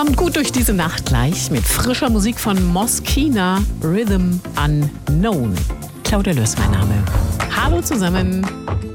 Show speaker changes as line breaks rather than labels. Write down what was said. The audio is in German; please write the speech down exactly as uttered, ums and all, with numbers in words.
Kommt gut durch diese Nacht gleich mit frischer Musik von Moschina, Rhythm Unknown. Claudia Löss mein Name. Hallo zusammen.